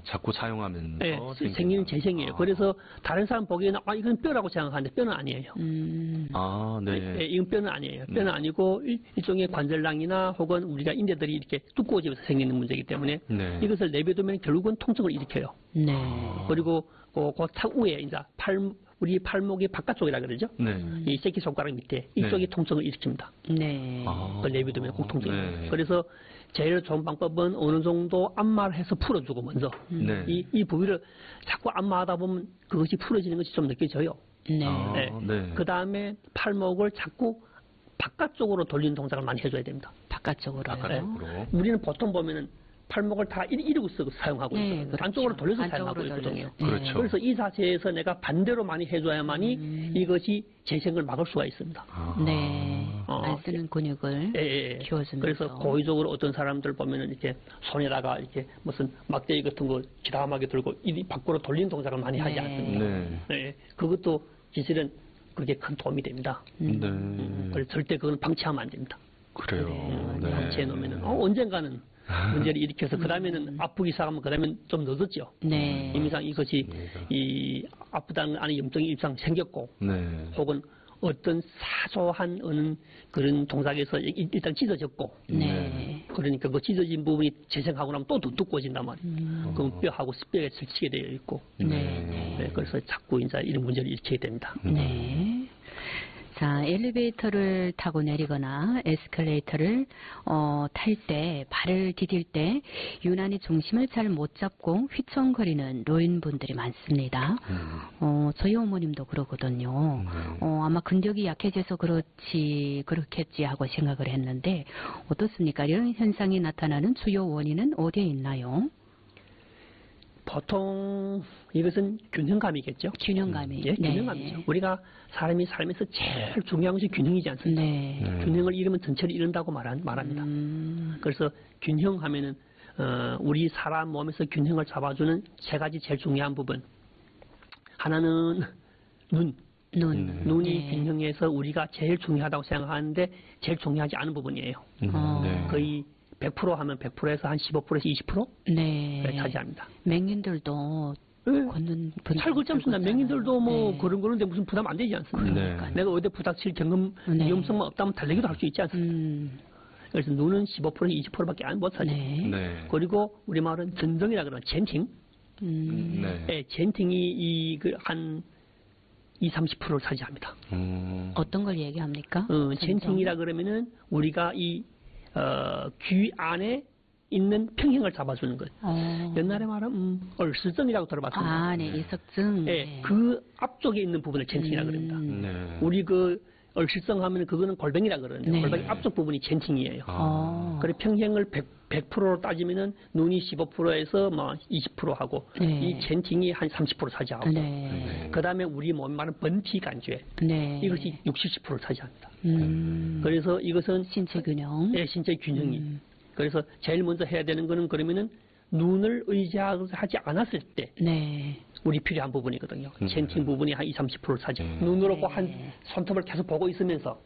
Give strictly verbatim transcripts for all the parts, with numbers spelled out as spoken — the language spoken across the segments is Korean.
자꾸 사용하면서 네, 생긴, 생기는 재생이에요. 아. 그래서 다른 사람 보기에는 아 이건 뼈라고 생각하는데 뼈는 아니에요. 음. 아, 네. 네, 이건 뼈는 아니에요. 뼈는 네. 아니고 일, 일종의 관절낭이나 혹은 우리가 인대들이 이렇게 두꺼워지면서 생기는 문제이기 때문에 네. 이것을 내버두면 결국은 통증을 일으켜요. 네. 그리고 그, 그 위에 이제 팔 우리 팔목의 바깥쪽이라 그러죠. 네. 이 새끼 손가락 밑에 이쪽이 네. 통증을 일으킵니다. 네. 아. 그걸 내비두면 꼭 통증이. 네. 그래서 제일 좋은 방법은 어느 정도 안마를 해서 풀어주고 먼저 네. 이, 이 부위를 자꾸 안마하다 보면 그것이 풀어지는 것이 좀 느껴져요. 네. 아. 네. 네. 그 다음에 팔목을 자꾸 바깥쪽으로 돌리는 동작을 많이 해줘야 됩니다. 바깥쪽으로요. 바깥쪽으로. 우리는 보통 보면은 팔목을 다 이리- 이러고 쓰고 사용하고 네, 있어요. 그렇죠. 안쪽으로 돌려서 안쪽으로 사용하고 있거든요. 돌려서. 그렇죠. 그래서 이 자세에서 내가 반대로 많이 해줘야만이 음. 이것이 재생을 막을 수가 있습니다. 아. 네. 어. 안 쓰는 근육을 예, 예, 예. 키워주면서. 그래서 고의적으로 어떤 사람들 보면은 이렇게 손에다가 이렇게 무슨 막대기 같은 거 기다하게 들고 이리 밖으로 돌리는 동작을 많이 하지 네. 않습니까? 네. 네. 그것도 사실은 그게 큰 도움이 됩니다. 음. 네. 음, 그래서 절대 그건 방치하면 안 됩니다. 그래요. 그래요. 네. 방치해 놓으면은 어, 언젠가는 문제를 일으켜서 그 다음에는 아프기 시작하면 그 다음엔 좀 늦었죠. 네. 이미상 이것이 네. 이 아프다는 안에 염증이 일상 생겼고 네. 혹은 어떤 사소한 어느 그런 동작에서 일- 일단 찢어졌고 네. 그러니까 그 찢어진 부분이 재생하고 나면 또 더 두꺼워진단 말이에요. 음. 그럼 뼈하고 뼈에 설치게 되어 있고 네. 네, 그래서 자꾸 이제 이런 문제를 일으키게 됩니다. 네. 자, 엘리베이터를 타고 내리거나 에스컬레이터를 어, 탈 때, 발을 디딜 때 유난히 중심을 잘 못 잡고 휘청거리는 노인분들이 많습니다. 음. 어, 저희 어머님도 그러거든요. 네. 어, 아마 근력이 약해져서 그렇지, 그렇겠지 하고 생각을 했는데 어떻습니까? 이런 현상이 나타나는 주요 원인은 어디에 있나요? 보통 이것은 균형감이겠죠. 균형감이. 예, 네. 균형감이죠. 우리가 사람이 살면서 제일 중요한 것이 균형이지 않습니까? 네. 네. 균형을 잃으면 전체를 잃는다고 말한, 말합니다. 음, 그래서 균형하면은 어, 우리 사람 몸에서 균형을 잡아주는 세 가지 제일 중요한 부분. 하나는 눈. 눈. 네. 눈이 네. 균형에서 우리가 제일 중요하다고 생각하는데 제일 중요하지 않은 부분이에요. 음. 어. 네. 거의 백 퍼센트 하면 백 퍼센트에서 한 십오 퍼센트에서 이십 퍼센트 네. 차지합니다. 맹인들도 네. 걷는 분. 살걸점수나 맹인들도 뭐 네. 그런 거는데 무슨 부담 안 되지 않습니까? 네. 내가 어디 부닥칠 경험 네. 위험성만 없다면 달리기도 할 수 있지 않습니까? 음, 그래서 눈은 십오 퍼센트, 이십 퍼센트밖에 안 못 사죠. 네. 네. 그리고 우리 말은 전정이라 그러는 젠팅. 음, 네. 네, 젠팅이 이, 그, 한, 이십, 삼십 퍼센트를 차지합니다. 음. 어떤 걸 얘기합니까? 어, 젠팅이라 그러면은 우리가 이, 어, 귀 안에 있는 평형을 잡아주는 것. 어. 옛날에 말하면, 음, 얼스증이라고 들어봤습니다. 아, 네, 이석증. 네, 그 앞쪽에 있는 부분을 젠팅이라 그럽니다. 음. 네. 우리 그, 얼실성 하면 그거는 골뱅이라 그러는데, 네. 골뱅이 앞쪽 부분이 젠팅이에요. 어. 그래 평행을 백, 백 퍼센트로 따지면은 눈이 십오 퍼센트에서 뭐 이십 퍼센트 하고 네. 이 젠팅이 한 삼십 퍼센트 차지하고 네. 그 다음에 우리 몸에 많은 번피 간주에 네. 이것이 육십, 칠십 퍼센트 차지합니다. 음. 그래서 이것은 신체 균형. 네, 신체 균형이. 음. 그래서 제일 먼저 해야 되는 거는 그러면은 눈을 의지하지 않았을 때 네. 우리 필요한 부분이거든요. 음. 젠팅 부분이 한 이십, 삼십 퍼센트 차지. 음. 눈으로 네. 꼭 한 손톱을 계속 보고 있으면서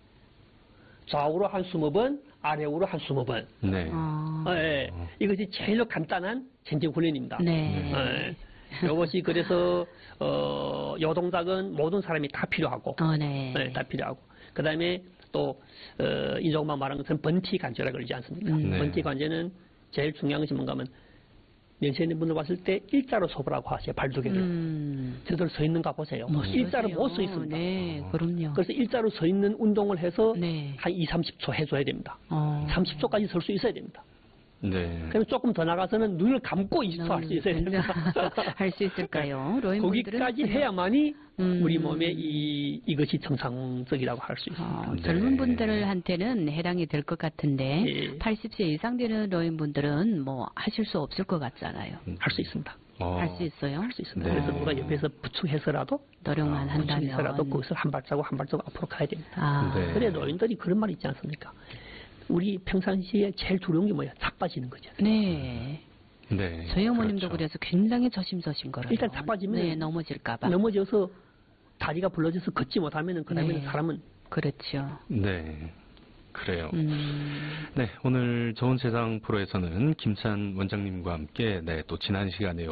좌우로 한 스무 번, 아래우로 한 스무 번. 네. 어. 어, 예. 이것이 제일 간단한 젠팅 훈련입니다. 네. 예. 이것이 그래서 어, 요 동작은 모든 사람이 다 필요하고, 어, 네. 네, 다 필요하고. 그 다음에 또 어, 이 조금만 말한 것은 번티 관절이라 그러지 않습니까? 음. 네. 번티 관절은 제일 중요한 것이 뭔가 하면 연세 있는 분들 봤을 때 일자로 서보라고 하세요. 발 두 개를. 음. 저들 서 있는가 보세요. 일자로 못 서 있습니다. 네, 그럼요. 그래서 일자로 서 있는 운동을 해서 네. 한 이, 삼십 초 해줘야 됩니다. 어. 삼십 초까지 설 수 있어야 됩니다. 네. 그럼 조금 더 나가서는 눈을 감고 이십 초 할 수 있어야 됩니다. 할 수 있을까요? 로인분들은 거기까지 해야만이 음. 우리 몸에 이, 이것이 정상적이라고 할 수 있습니다. 어, 네. 젊은 분들한테는 해당이 될 것 같은데 예. 팔십 세 이상 되는 노인분들은 뭐 하실 수 없을 것 같잖아요. 할 수 있습니다. 어. 할 수 있어요? 할 수 있습니다. 네. 그래서 누가 옆에서 부축해서라도 노력만 아, 한다면. 부축해서라도 거기서 한 발자국 한 발자국 앞으로 가야 됩니다. 아, 네. 그래 노인들이 그런 말 있지 않습니까? 우리 평상시에 제일 두려운 게 뭐야? 자빠지는 거죠. 네. 네. 저희 어머님도 그렇죠. 그래서 굉장히 조심조심 걸어요. 일단 자빠지면 네, 넘어질까봐. 넘어져서 다리가 불러져서 걷지 못하면은 그 다음에는 네. 사람은 그렇죠. 네. 그래요. 음. 네. 오늘 좋은 세상 프로에서는 김찬 원장님과 함께 네, 또 지난 시간에